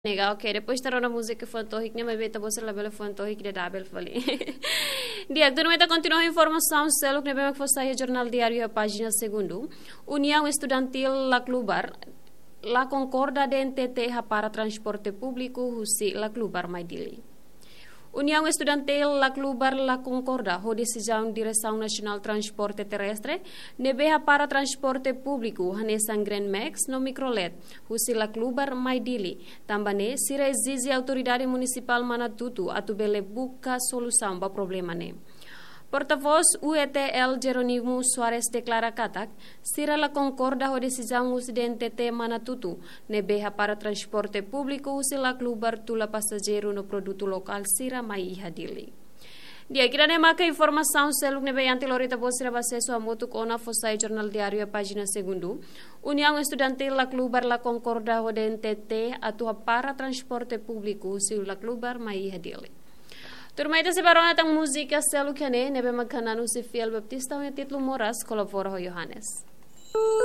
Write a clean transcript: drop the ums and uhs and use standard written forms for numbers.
Legal, ok. Depois terá uma música fantohic, né? Mas beta você lá pela fantohic de Dabel falei. Dia, durante continua a informação, selo que nebe que fosse jornal diário a página segundo. União Estudantil La Clubar, la concorda de NTT para transporte público, husi La Clubar Maidili. União Estudantil La Clubar La Concorda, a decisão Direção Nacional Transporte Terrestre, nebeha para transporte público, hanesan Grand Max no microlet, husi La Clubar Maidili. Também se exige a autoridade municipal Manatutu atubele busca solução para o problema ne. Porta-voz UETL Jeronimo Soares declara katak, sira la concorda a decisão ocidente te Manatutu, nebeha para transporte público, usi la clubar tula passageiro no produto local, sira mai ihadili. Dia kira ne maka informação seluk nebe antilorita bosira baseso a motu kona fosai jornal diário a página segundo. União Estudantil La Clubar La Concorda o DNTT atua para transporte público, usi la clubar mai ihadili. Turma ita si barona tang musika selu kane nebe magkananu si Fiel Baptista o título Moras colabora ho Johannes.